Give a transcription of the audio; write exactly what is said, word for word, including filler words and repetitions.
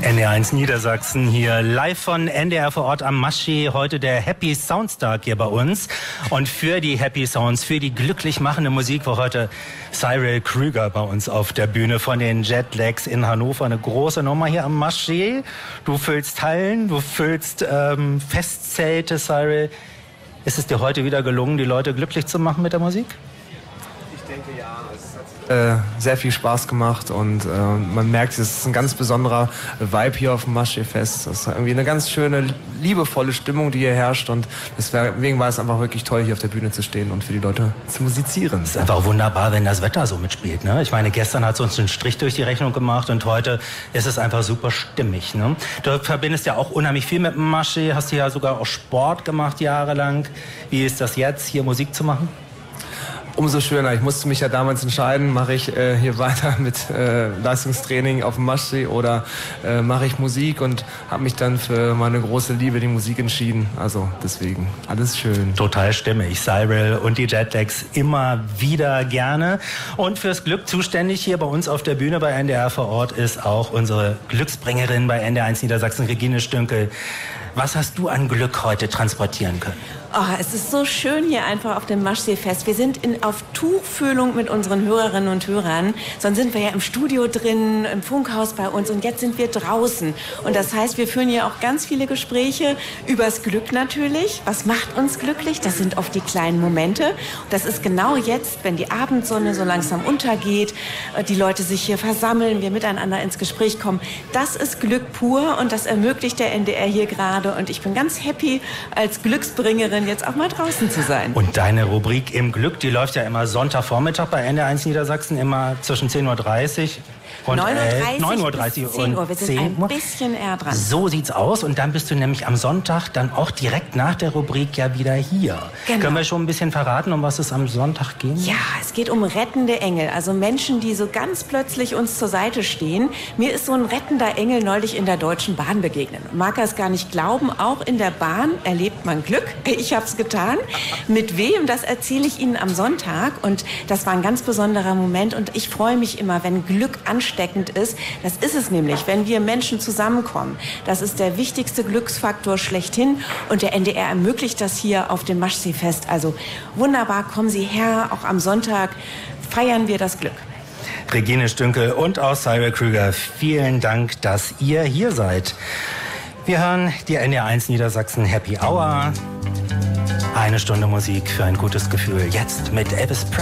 N D R eins Niedersachsen hier live von N D R vor Ort am Maschsee. Heute der Happy Soundstag hier bei uns. Und für die Happy Sounds, für die glücklich machende Musik war heute Cyril Krüger bei uns auf der Bühne von den Jetlags in Hannover. Eine große Nummer hier am Maschsee. Du füllst Hallen, du füllst ähm, Festzelte, Cyril. Ist es dir heute wieder gelungen, die Leute glücklich zu machen mit der Musik? Ich denke ja. Es hat äh, sehr viel Spaß gemacht und äh, man merkt, es ist ein ganz besonderer Vibe hier auf dem Maschsee-Fest. Das ist irgendwie eine ganz schöne, liebevolle Stimmung, die hier herrscht und deswegen war es einfach wirklich toll, hier auf der Bühne zu stehen und für die Leute zu musizieren. Es ist einfach wunderbar, wenn das Wetter so mitspielt, ne? Ich meine, gestern hat es uns einen Strich durch die Rechnung gemacht und heute ist es einfach super stimmig, ne? Du verbindest ja auch unheimlich viel mit dem Maschsee, hast du ja sogar auch Sport gemacht jahrelang. Wie ist das jetzt, hier Musik zu machen? Umso schöner. Ich musste mich ja damals entscheiden, mache ich äh, hier weiter mit äh, Leistungstraining auf dem Maschsee oder äh, mache ich Musik und habe mich dann für meine große Liebe, die Musik, entschieden. Also deswegen, alles schön. Total stimmig. Cyril und die Jetlags immer wieder gerne. Und fürs Glück zuständig hier bei uns auf der Bühne bei N D R vor Ort ist auch unsere Glücksbringerin bei N D R eins Niedersachsen, Regine Stünkel. Was hast du an Glück heute transportieren können? Oh, es ist so schön hier einfach auf dem Maschsee-Fest. Wir sind in, auf Tuchfühlung mit unseren Hörerinnen und Hörern. Sonst sind wir ja im Studio drin, im Funkhaus bei uns und jetzt sind wir draußen. Und das heißt, wir führen hier auch ganz viele Gespräche übers Glück natürlich. Was macht uns glücklich? Das sind oft die kleinen Momente. Das ist genau jetzt, wenn die Abendsonne so langsam untergeht, die Leute sich hier versammeln, wir miteinander ins Gespräch kommen. Das ist Glück pur und das ermöglicht der N D R hier gerade. Und ich bin ganz happy als Glücksbringerin jetzt auch mal draußen zu sein. Und deine Rubrik im Glück, die läuft ja immer Sonntagvormittag bei N D R eins Niedersachsen, immer zwischen zehn Uhr dreißig und neun Uhr dreißig und zehn Uhr. Wir sind ein bisschen eher dran. So sieht's aus. Und dann bist du nämlich am Sonntag dann auch direkt nach der Rubrik ja wieder hier. Genau. Können wir schon ein bisschen verraten, um was es am Sonntag geht? Ja, es geht um rettende Engel. Also Menschen, die so ganz plötzlich uns zur Seite stehen. Mir ist so ein rettender Engel neulich in der Deutschen Bahn begegnet. Mag er es gar nicht glauben, auch in der Bahn erlebt man Glück. Ich habe es getan. Mit wem, das erzähle ich Ihnen am Sonntag. Und das war ein ganz besonderer Moment. Und ich freue mich immer, wenn Glück ansteckend ist. Das ist es nämlich, wenn wir Menschen zusammenkommen. Das ist der wichtigste Glücksfaktor schlechthin. Und der N D R ermöglicht das hier auf dem Maschsee-Fest. Also wunderbar, kommen Sie her. Auch am Sonntag feiern wir das Glück. Regine Stünkel und auch Cyril Krüger, vielen Dank, dass ihr hier seid. Wir hören die N D R eins Niedersachsen Happy Hour. Eine Stunde Musik für ein gutes Gefühl. Jetzt mit Elvis Presley.